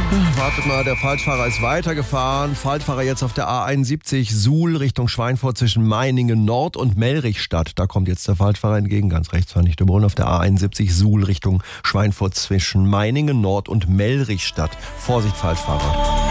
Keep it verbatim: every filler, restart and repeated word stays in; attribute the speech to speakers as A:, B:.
A: Wartet mal, der Falschfahrer ist weitergefahren. Falschfahrer jetzt auf der A einundsiebzig Suhl Richtung Schweinfurt zwischen Meiningen Nord und Mellrichstadt. Da kommt jetzt der Falschfahrer entgegen, ganz rechts von Nichtebrunn auf der A einundsiebzig Suhl Richtung Schweinfurt zwischen Meiningen Nord und Mellrichstadt. Vorsicht, Falschfahrer.